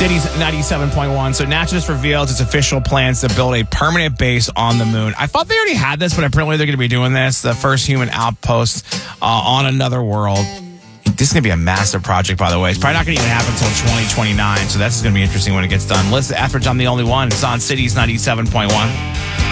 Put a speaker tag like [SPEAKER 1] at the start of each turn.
[SPEAKER 1] Cities 97.1. So NASA just revealed its official plans to build a permanent base on the moon. I thought they already had this, but apparently they're going to be doing this. The first human outpost on another world. This is going to be a massive project, by the way. It's probably not going to even happen until 2029. So that's going to be interesting when it gets done. Listen, Etheridge, I'm the only one. It's on Cities 97.1.